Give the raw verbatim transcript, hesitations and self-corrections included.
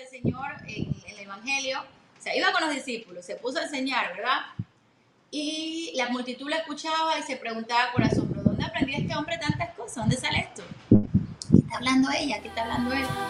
Señor en, en el Evangelio, o sea, iba con los discípulos, se puso a enseñar, ¿verdad? Y la multitud la escuchaba y se preguntaba con asombro, ¿dónde aprendió este hombre tantas cosas? ¿Dónde sale esto? ¿Qué está hablando ella? ¿Qué está hablando él?